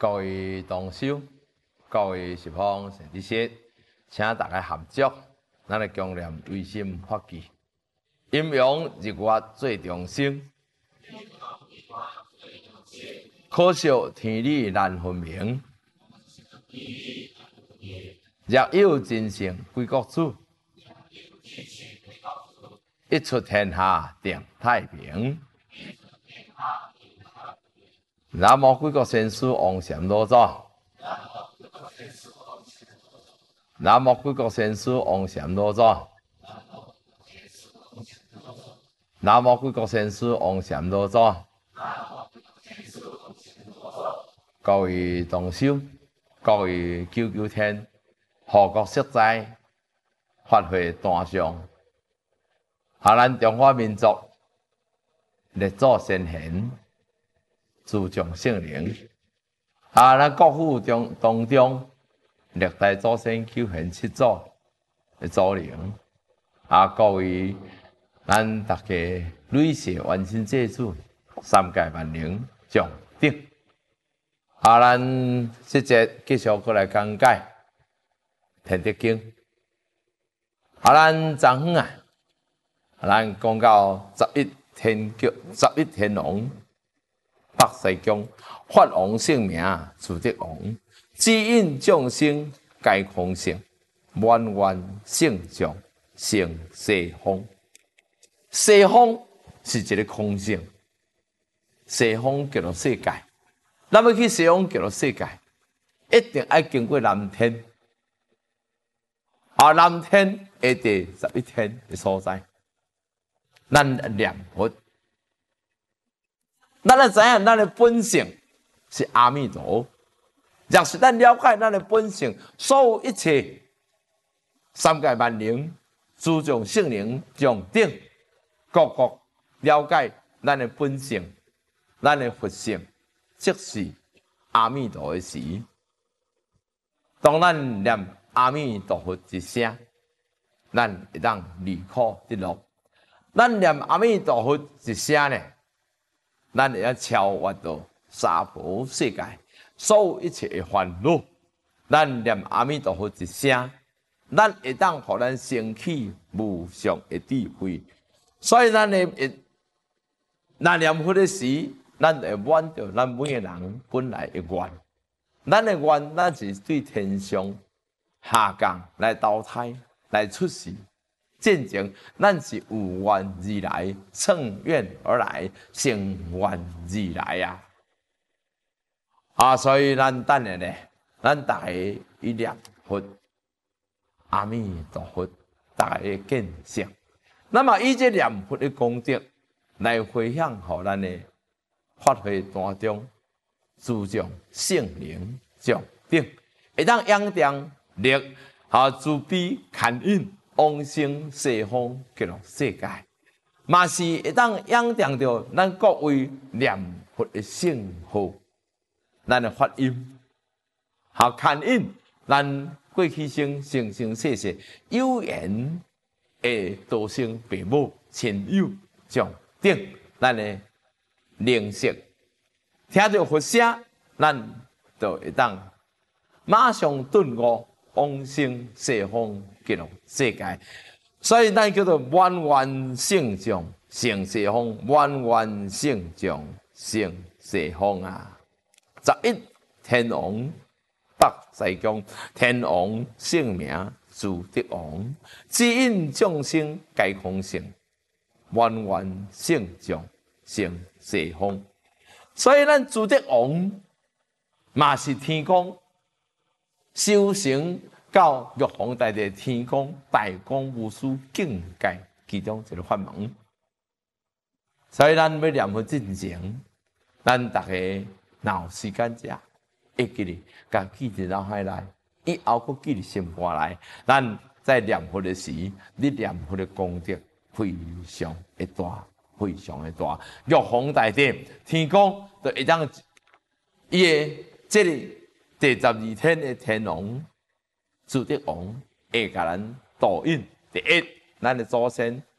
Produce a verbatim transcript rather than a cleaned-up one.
各位同修、各位十方善知识，请大家合作，咱来共念唯心法纪，阴阳日月最众生，可惜天理难分明。若有真圣归国主，一出天下定太平。南无贵国先师王禅老祖，南无贵国先师王禅老祖，南无贵国先师王禅老祖。各位同修，各位九九天，护国息灾，发挥大上，啊，咱中华民族列祖先贤。自重圣灵，啊！咱国父中当中，历代祖先九贤七祖的祖灵，啊！各位，咱大家累世完成祭祖，三界万灵上顶。啊！咱这节继续过来讲解《天地经》。啊！咱昨昏啊，咱讲到十一天叫十一天王。北西宫法王性命，主德王，指引众生皆空性，万缘性相，成西方。西方是一个空性，西方叫做世界。咱要去西方叫做世界，一定要经过南天。啊，南天下第十一天的所在，咱念佛。咱要知影，咱的本性是阿弥陀。若是咱了解咱的本性，所有一切三界万灵、诸众圣灵上顶，各各了解咱的本性，咱的佛性，即是阿弥陀的时。当咱念阿弥陀佛一声，咱会当离苦得乐。咱念阿弥陀佛一声呢？咱会要超越到娑婆世界，所有一切的烦恼。咱念阿弥陀佛一声，咱会当互咱升起无上的智慧。所以咱的咱念佛的时，咱会满足咱每个人本来的愿。咱的愿，咱是对天上下降来投胎来出世。进前，咱是有愿而来，乘愿而来，成愿而来呀！啊，所以咱等下呢，咱大家一念佛，阿弥陀佛，大家见性。那么以这念佛的功德来回向，予咱的发挥大中，注重圣灵上顶，会当仰仗力啊，慈悲堪引。往生西方极乐世界，嘛是会当仰仗着咱各位念佛的圣号，咱的发音，好牵引咱过去生生生世世有缘的道生父母亲友上顶，咱的灵识，听到佛声，咱就会当马上顿悟。往生西方极乐世界，所以咱叫做万缘圣像成西方，万缘圣像成西方啊！十一天王北西宫，天王性命主德王，指引众生皆空性，万缘圣像成西方。所以咱主德王嘛是天公。修行到玉皇大帝天公大公无私境界其中一个法门，所以咱要念佛进前，咱大家若有时间者，会记哩，甲记伫脑海内，以后佫记伫心肝内。咱在念佛的时，你念佛的功德非常的大，非常的大。玉皇大帝天公就会当伊的这里。第十二天的天王、主德王会甲咱导引第一，咱的祖先